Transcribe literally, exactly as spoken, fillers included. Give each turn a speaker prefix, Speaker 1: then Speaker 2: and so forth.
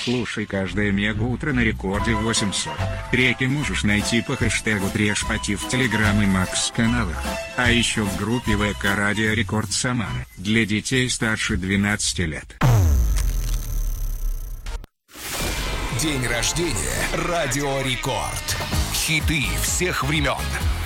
Speaker 1: Слушай каждое мега-утро на рекорде в восемь сорок. Треки можешь найти по хэштегу Трешпати в Телеграм и Макс каналах. А еще в группе ВК Радио Рекорд Самара для детей старше двенадцати лет.
Speaker 2: День рождения Радио Рекорд. Хиты всех времен.